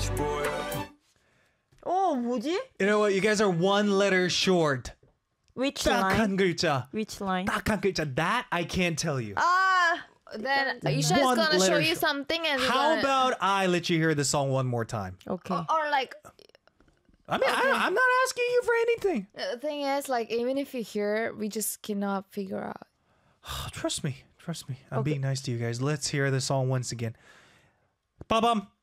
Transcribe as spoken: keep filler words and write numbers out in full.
어, 뭐지? You know what? You guys are one letter short. Which 딱 line? 한 글자. Which line? 딱 한 글자. That I can't tell you. 아, Then Isha is One gonna show letter you sh- something and you're How gonna- about I let you hear the song one more time? okay. or like I mean, I, I'm not asking you for anything. the thing is like even if you hear, we just cannot figure out. Oh, trust me. Trust me. I'm being nice to you guys. Let's hear the song once again. Ba-bum.